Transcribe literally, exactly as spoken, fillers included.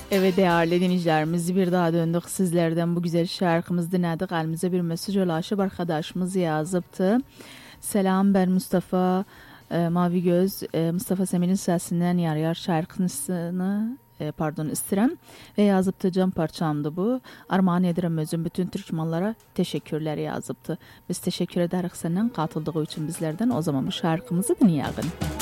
Evet değerli dinleyicilerimiz, bir daha döndük sizlerden bu güzel şarkımızı dinledik. Elimize bir mesaj ulaşıp arkadaşımız yazıptı. Selam, ben Mustafa e, Mavi Göz. E, Mustafa Semin'in sesinden yar yar şarkısını e, pardon istirem ve yazıptı, can parçamdı bu. Armağan ederim özüm bütün Türkmenlara, teşekkürler yazıptı. Biz teşekkür ederiz senden katıldığı için bizlerden. O zaman bu şarkımızı dinleyelim.